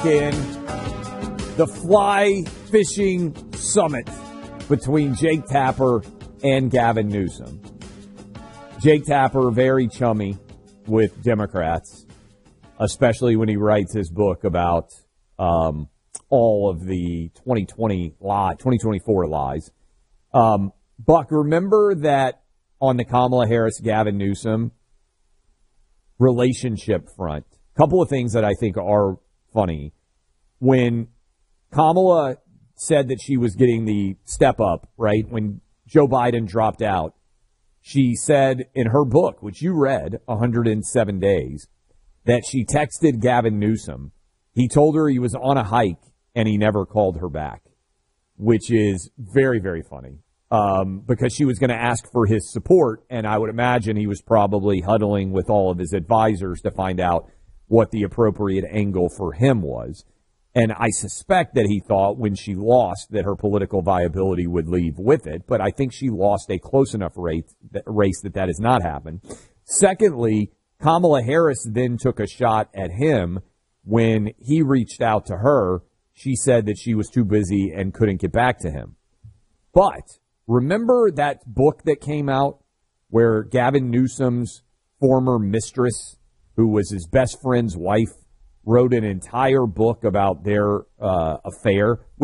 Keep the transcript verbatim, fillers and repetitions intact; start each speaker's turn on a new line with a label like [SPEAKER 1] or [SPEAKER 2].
[SPEAKER 1] in the fly fishing summit between Jake Tapper and Gavin Newsom. Jake Tapper, very chummy with Democrats, especially when he writes his book about um, all of the twenty twenty lie, twenty twenty-four lies. Um, Buck, remember that on the Kamala Harris-Gavin Newsom relationship front, a couple of things that I think are funny. When Kamala said that she was getting the step up, right, when Joe Biden dropped out, she said in her book, which you read, one hundred seven days, that she texted Gavin Newsom. He told her he was on a hike and he never called her back, which is very, very funny um, because she was going to ask for his support. And I would imagine he was probably huddling with all of his advisors to find out what the appropriate angle for him was. And I suspect that he thought when she lost that her political viability would leave with it. But I think she lost a close enough race that, race that that has not happened. Secondly, Kamala Harris then took a shot at him when he reached out to her. She said that she was too busy and couldn't get back to him. But remember that book that came out where Gavin Newsom's former mistress, who was his best friend's wife, wrote an entire book about their uh, affair?